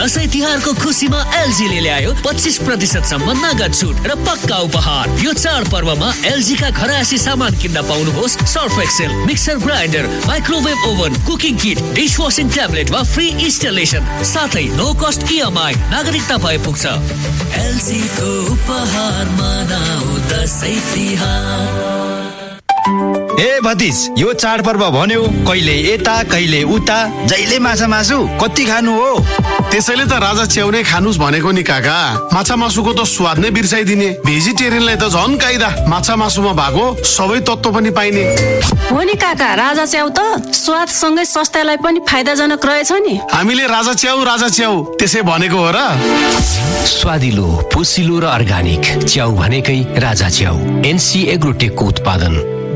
दशैं तिहारको खुसीमा एलजीले ल्यायो 25% सम्म नगद छुट र पक्का उपहार। यो चाड पर्वमा एलजीका घरायसी सामान किन्न पाउनुहोस् Surf Excel, mixer grinder, microwave oven, cooking किट, डिशवासिङ ट्याब्लेट वा फ्री इन्स्टलेसन, साथै नो कस्ट इएमआई, नागरिकता भए पुग्छ। एलजी को उपहार मनाऊ दशैं तिहार। ए भतिज, यो चाडपर्व भन्यो कहिले यता कहिले उता, जहिले माछा मासु कति खानु हो? त्यसैले त राजा च्याउ नै खानुस् भनेको नि काका। माछा मासुको त स्वाद नै बिर्साइदिने, भेजिटेरियनलाई त झन् काइदा। माछा मासुमा भएको सबै तत्त्व पनि पाइने हो नि काका। राजा च्याउ त स्वाद सँगै स्वास्थ्यलाई पनि फाइदाजनक रहेछ नि। हामीले राजा च्याउ त्यसै भनेको हो र। स्वादिलो, पोसिलो र अर्गानिक च्याउ भनेकै राजा च्याउ। एनसी एग्रोटेकको उत्पादन।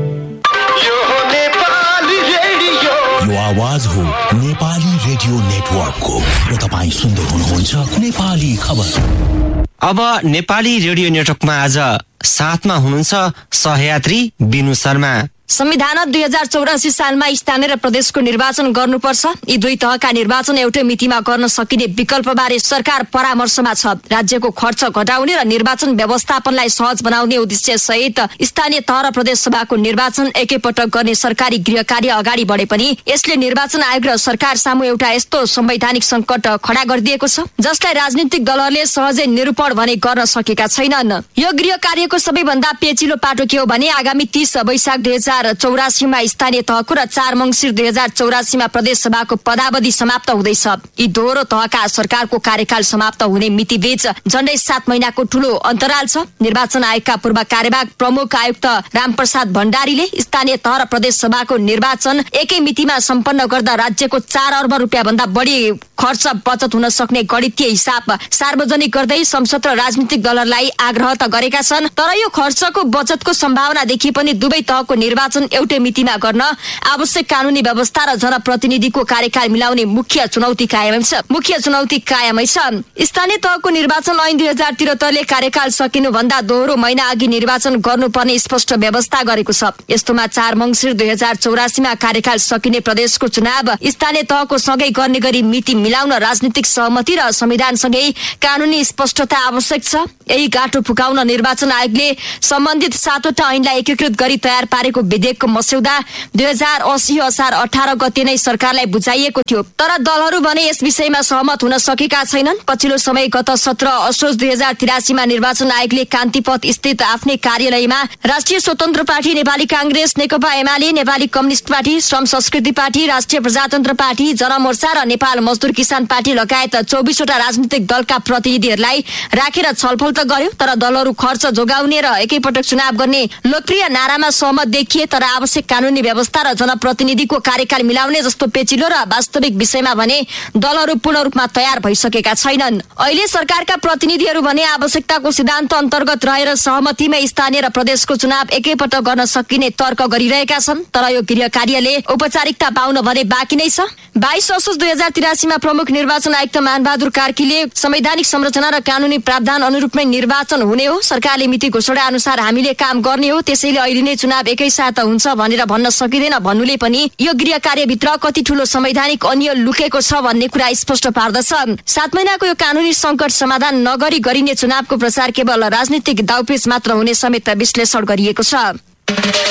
यो आवाज हो नेपाली रेडियो नेटवर्कको र तपाईँ सुन्दै हुनुहुन्छ नेपाली खबर। अब नेपाली रेडियो नेटवर्कमा आज साथमा हुनुहुन्छ सहयात्री बिनु शर्मा। संविधान 2084 सालमा स्थानीय र प्रदेशको निर्वाचन गर्नुपर्छ। यी दुई तहका निर्वाचन एउटै मितिमा गर्न सकिने विकल्पबारे सरकार परामर्शमा छ। राज्यको खर्च घटाउने र निर्वाचन व्यवस्थापनलाई सहज बनाउने उद्देश्य सहित स्थानीय तह र प्रदेश सभाको निर्वाचन एकैपटक गर्ने सरकारी गृह कार्य अगाडि बढे पनि यसले निर्वाचन आयोग र सरकार सामु एउटा यस्तो संवैधानिक संकट खडा गरिदिएको छ जसलाई राजनीतिक दलहरूले सहजै निरूपण भने गर्न सकेका छैनन्। यो गृह कार्यको सबैभन्दा पेचिलो पाटो के हो भने आगामी 30 वैशाख 2084 मा स्थानीय तहको र 4 मङ्सिर 2084 मा प्रदेश सभाको पदावधि समाप्त हुँदैछ। यी दोहोरो तहका सरकारको कार्यकाल समाप्त हुने मिति बीच झण्डै 7 महिनाको ठूलो अन्तराल छ। निर्वाचन आयोगका पूर्व कार्यवाहक प्रमुख आयुक्त रामप्रसाद भण्डारीले स्थानीय तह र प्रदेश सभाको निर्वाचन एकै मितिमा सम्पन्न गर्दा राज्यको 4 अर्ब रुपियाँ भन्दा बढी खर्च बचत हुन सक्ने गणितीय हिसाब सार्वजनिक गर्दै संसद र राजनीतिक दलहरूलाई आग्रह त गरेका छन्। तर यो खर्चको बचतको सम्भावना देखिए पनि दुवै तहको निर्वाचन एउटै मितिमा गर्न आवश्यक कानूनी व्यवस्था र जनप्रतिनिधिको कार्यकाल मिलाउने मुख्य चुनौती कायमै छ। स्थानीय तहको निर्वाचन ऐन 2073 ले कार्यकाल सकिनु भन्दा दोहोरो महिना अघि निर्वाचन गर्नुपर्ने स्पष्ट व्यवस्था गरेको छ। यस्तोमा 4 मङ्सिर 2084 मा कार्यकाल सकिने प्रदेशको चुनाव स्थानीय तहको सँगै गर्ने गरी मिति मिलाउन राजनीतिक सहमति र संविधानसँगै कानूनी स्पष्टता आवश्यक छ। यही गाँठो फुकाउन निर्वाचन आयोगले सम्बन्धित 7वटा ऐनलाई एकीकृत गरी तयार पारेको विधेयकको मस्यौदा 2080 असार 18 गते नै सरकारलाई बुझाइएको थियो। तर दलहरू भने यस विषयमा सहमत हुन सकेका छैनन्। पछिल्लो समय गत 17 असोज 2083 मा निर्वाचन आयोगले कान्तिपथ स्थित आफ्नै कार्यालयमा राष्ट्रिय स्वतन्त्र पार्टी, नेपाली कांग्रेस, नेकपा एमाले, नेपाली कम्युनिस्ट पार्टी, श्रम संस्कृति पार्टी, राष्ट्रिय प्रजातन्त्र पार्टी, जनमोर्चा र नेपाल मजदुर किसान पार्टी लगायत 24वटा राजनीतिक दलका प्रतिनिधिहरूलाई राखेर छलफल त गर्यो। तर दलहरू खर्च जोगाउने र एकैपटक चुनाव गर्ने लोकप्रिय नारामा सहमत देखिए तर आवश्यक कानूनी व्यवस्था र जनप्रतिनिधिको कार्यकाल मिलाउने जस्तो पेचिलो र वास्तविक विषयमा भने दलहरू पूर्ण रूपमा तयार भइसकेका छैनन्। अहिले सरकारका प्रतिनिधिहरू भने आवश्यकताको सिद्धान्त अन्तर्गत रहेर सहमतिमै स्थानीय र प्रदेशको चुनाव एकैपटक गर्न सकिने तर्क गरिरहेका छन्। तर यो गृह कार्यले औपचारिकता पाउन भने बाँकी नै छ। 22 असोज 2083 मा प्रमुख निर्वाचन आयुक्त मानबहादुर कार्कीले संवैधानिक संरचना र कानूनी प्रावधान अनुरूपमै निर्वाचन हुने हो, सरकारले मिति घोषणा अनुसार हामीले काम गर्ने हो, त्यसैले अहिले नै चुनाव एकैसाथ हुन्छ भनेर भन्न सकिँदैन भन्नुले पनि यो गृह कार्यभित्र कति ठूलो संवैधानिक अन्य लुकेको छ भन्ने कुरा स्पष्ट पार्दछ। 7 महिनाको यो कानूनी संकट समाधान नगरी गरिने चुनावको प्रचार केवल राजनीतिक दाउपेच मात्र हुने समेत विश्लेषण गरिएको छ।